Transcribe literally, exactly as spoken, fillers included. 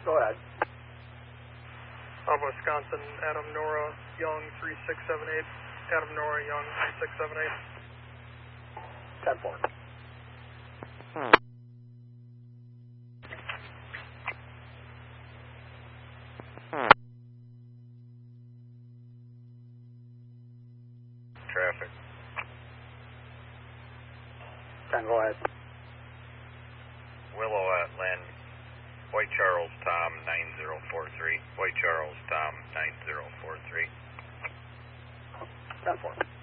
Go ahead. Of Wisconsin, Adam Nora, Young, three six seven eight. Adam Nora, Young, three six seven eight. ten four. Traffic. ten, go ahead. Willow at Lynn. White Charles, Tom, nine zero four three. White Charles, Tom, nine zero four three. ten four.